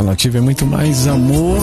A Nativa é muito mais amor.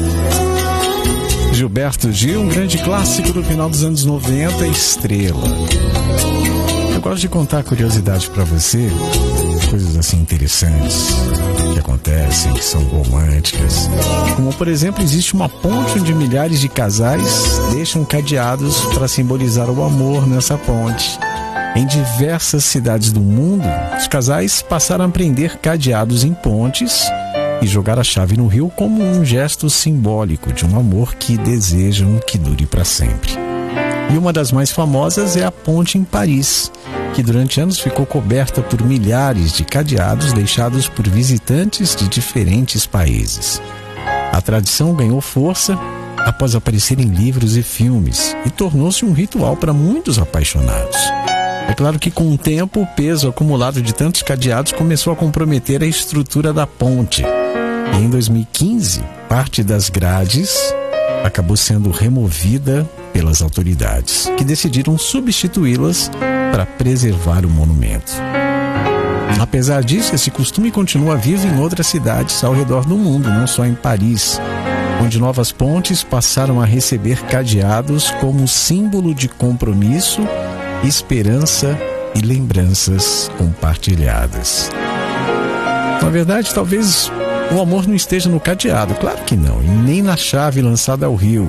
Gilberto Gil, um grande clássico do final dos anos 90, Estrela. Eu gosto de contar curiosidade para você, coisas assim interessantes que acontecem, que são românticas. Como, por exemplo, existe uma ponte onde milhares de casais deixam cadeados para simbolizar o amor nessa ponte. Em diversas cidades do mundo, os casais passaram a prender cadeados em pontes e jogar a chave no rio como um gesto simbólico de um amor que desejam que dure para sempre. E uma das mais famosas é a ponte em Paris, que durante anos ficou coberta por milhares de cadeados deixados por visitantes de diferentes países. A tradição ganhou força após aparecer em livros e filmes e tornou-se um ritual para muitos apaixonados. É claro que com o tempo, o peso acumulado de tantos cadeados começou a comprometer a estrutura da ponte. E em 2015, parte das grades acabou sendo removida pelas autoridades, que decidiram substituí-las para preservar o monumento. Apesar disso, esse costume continua vivo em outras cidades ao redor do mundo, não só em Paris, onde novas pontes passaram a receber cadeados como símbolo de compromisso, esperança e lembranças compartilhadas. Na verdade, talvez o amor não esteja no cadeado, claro que não, e nem na chave lançada ao rio.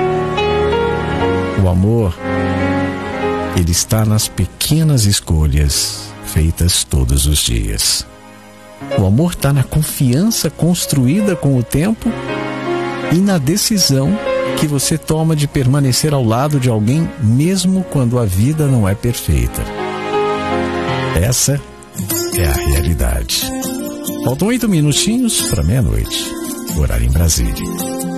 O amor, ele está nas pequenas escolhas feitas todos os dias. O amor está na confiança construída com o tempo e na decisão que você toma de permanecer ao lado de alguém mesmo quando a vida não é perfeita. Essa é a realidade. Faltam 8 minutinhos para meia-noite, horário em Brasília.